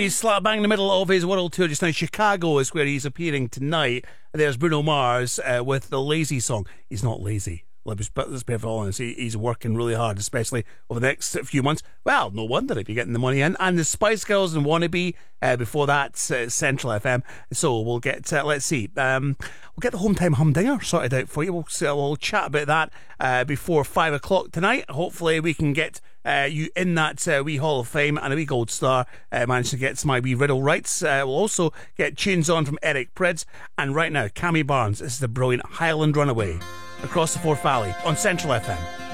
He's slap bang in the middle of his world tour just now. Chicago is where he's appearing tonight. There's Bruno Mars with the Lazy song. He's not lazy. Let's be perfectly honest. He's working really hard, especially over the next few months. Well, no wonder if you're getting the money in. And the Spice Girls and Wannabe before that, Central FM. So we'll get, let's see, we'll get the Home Time Humdinger sorted out for you. We'll chat about that before 5 o'clock tonight. Hopefully we can get you in that wee Hall of Fame and a wee gold star. Managed to get my wee riddle rights. We'll also get tunes on from Eric Prydz. And right now, Cammy Barnes. This is the brilliant Highland Runaway across the Forth Valley on Central FM.